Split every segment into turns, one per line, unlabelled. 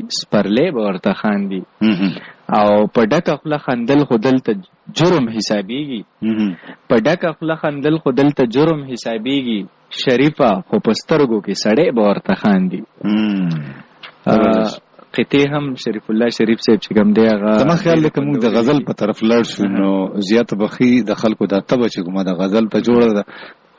سپرلی به ورته خاندي او په ډکه خوله خندل خو دلته جرم حسابیږي په ډکه خوله خندل خو دلته جرم حسابیږي شریفه خو په سترګو کې سړی به ورته خاندي. قطعې هم شریف الله شریف صاحب چې کوم دی هغه
زما خیال دی که موږ د غزل په طرف لاړ شو نو زیاته بخي د خلکو دا تبه چې کومه د غزل ته جوړه ده.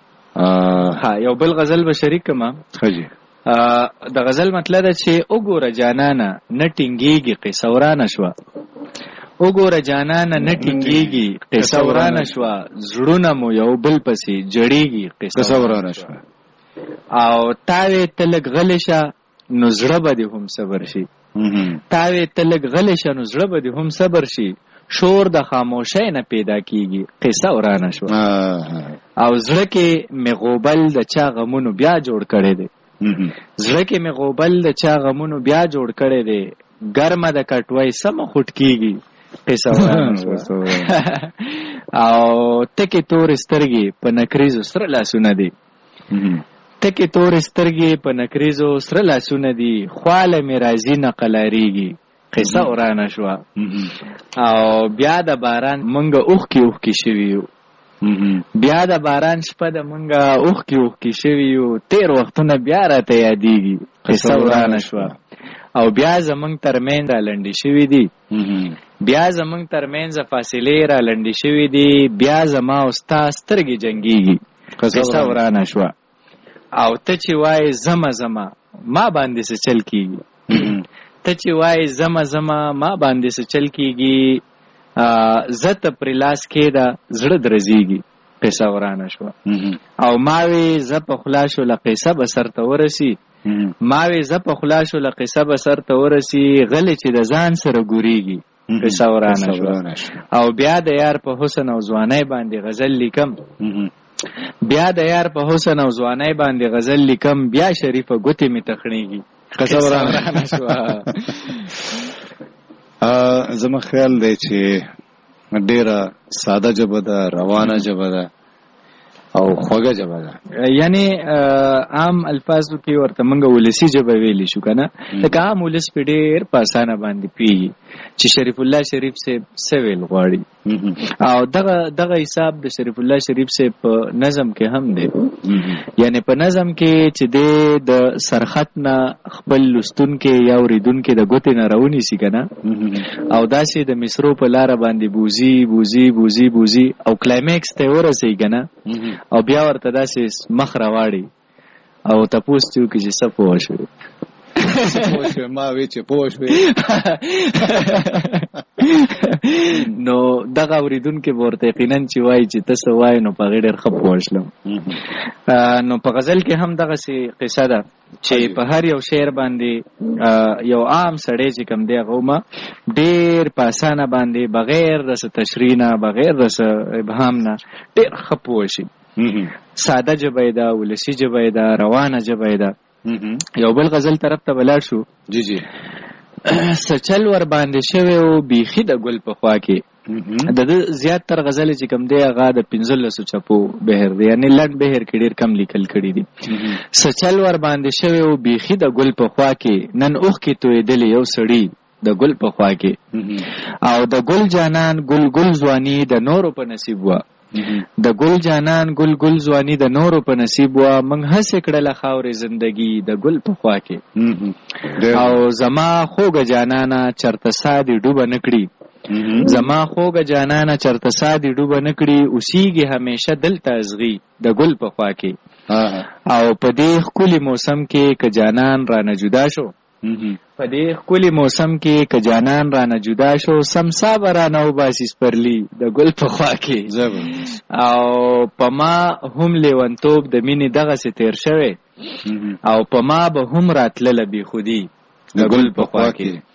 ها یو بل غزل به شریک کما
خجی
د غزل مطلب ده چې وګوره جانانه نه ټینګيږي قصه ورانه شوه وګوره جانانه نه ټینګيږي قصه ورانه شوه زړونه مو یو بل پسې جړېږي
قصه ورانه شوه
او تاوې تلک غلشه نو زړه به دې هم صبر شي تاوې تلک غلشه نو زړه به دې هم صبر شي شور د خاموشۍ نه پیدا کیږي قصه ورانه شوه او زړه کې مې غوبل د چا غمونو بیا جوړ کړی دی زړه کې مې غوبل د چا غمونو بیا جوړ کړی دی ګرمه د کټوۍ سمه خوټ کیږي قصه ورانه شوه او تکې تورې سترګې په نکریزو سره لاسونه دي تکې تورې سترګې په نکریزو سره لاسونه دي خواله مې راځي نه قلاریږي قصه ورانه شوه او بیا د باران مونږه اوښکې شوي یو بیا د باران شپه د مونږه اوښکې شوي یو تیر وختونه بیا راته یادېږي قصه ورانه شوه او بیا زمونږ ترمنځ را لنډې شوي دي بیا زمونږ ترمنځ فاصلې را لنډې شوي دي بیا زما او ستا سترګې جنګېږي قصه ورانه شوه او ته چې وایې زما زما ما باندې څه چل کېږي ته چې وایې زما زما ما باندې څه چل کېږي زه ته پرې لاس کېده زړه درزېږي قصه ورانه شوه او ما وې زه په خلا شو له قصه به سر ته ورسي ما وې زه په خلا شو له قصه به سر ته ورسي غلې چې د ځان سره ګورېږي قصه ورانه شوه او بیا د یار په حسن او ځوانۍ باندې غزل لیکم بیا د یار په حسن او ځوانۍ باندې غزل لیکم بیا شریفه ګوتې مې تخنېږي قصه ورانه شوه.
زما خیال دی چې ډیره ساده ژبه ده روانه ژبه ده او خوږه ژبه ده
یعنی عام الفاظو کې ورته موږ ولسی ژبه ویلی شو کنه لکه عام ولس په ډیر په اسانه باندې پیږي چې شریف الله شریف صاحب سویل غواړي او دغه حساب د شریف الله شریف صاحب په نظم کې هم دی یعنی په نظم کې چې د سرخط نه خپل لستون کې یا اوریدون کې د ګوتې نه راونی سي کنه او داسې د مصرو په لار باندې بوزي بوزي بوزي بوزي او کلایمکس ته ورسي کنه او بیا ورته داسې مخ راواړي او تاسو ته کې چې څه پوه شئ
ما وی چې پوه شوې
نو دغه اوریدونکو ورته یقینا چې وایي چې تاسو وایي نو په غیر خپ پوښلم نو په غزل کې هم دغه سي قصه ده چې په هر یو شعر باندې یو عام سړی چې کوم دی غوما ډیر په اسانه باندې بغیر د تشریح نه بغیر د ابهام نه ډیر خپ وشي ساده جبه ده ولسی جبه ده روانه جبه ده. یو بل غزل طرف ته بلار شو
جی جی
سچل ور باندې شوی او بیخي د ګل په خوا کې د زیات تر غزل چې کم دی هغه د 1500 چپو بهر دی یعنی لړ بهر کې ډیر کم لیکل کړي دي سچل ور باندې شوی او بیخي د ګل په خوا کې نن اوخ کې توې دل یو سړی د ګل په خوا کې او د ګل جانان ګل ګل ځواني د نورو په نصیب وا د ګل جانان ګل ګل ځواني د نورو په نصیب وا منګ هڅه کړله خاورې زندگی د ګل په خوا کې او زما خوګه جانانا چرته سادي ډوبه نکړي زما خوګه جانانا چرته سادي ډوبه نکړي اوسېږي همیشه دلته ازغي د ګل په خوا کې او په دې خولي موسم کې ک جانان را نه جدا شو په دې خولي موسم کې ک جانان را نه جدا شو سمسا برانه وباسي سپرلی د ګل په خوا کې او پما هم لیونتوب د مینې دغه سي تیر شوه او پما به هم راتلله بی خودي د ګل په خوا کې